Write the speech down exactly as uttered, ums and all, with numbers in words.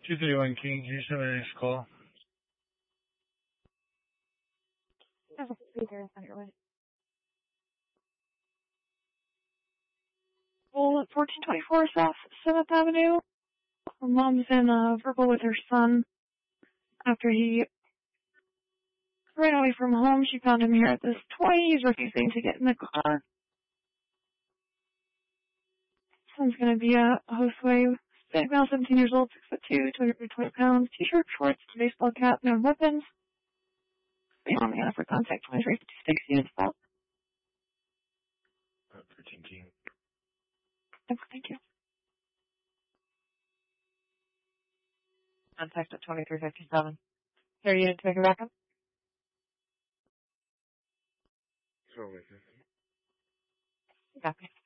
two three one King, can you send me the next call? There's a speaker on your way. Well, fourteen twenty-four South seventh Avenue. Her mom's in uh, verbal with her son. After he ran away from home, she found him here at this toy. He's refusing to get in the car. Son's going to be a Josue, male, seventeen years old, six foot two, two hundred twenty pounds, t-shirt, shorts, baseball cap, no weapons. Be on the other for contact twenty-three fifty-six units fault. Uh, thirteen King. Thank you. Contact at twenty-three fifty-seven. Here, you need to make a backup? So, wait, Copy.